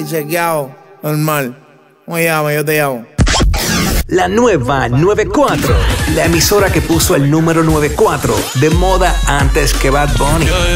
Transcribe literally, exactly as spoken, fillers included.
y chequeado, normal. Me llama, yo te llamo. La nueva noventa y cuatro, la emisora que puso el número noventa y cuatro de moda antes que Bad Bunny.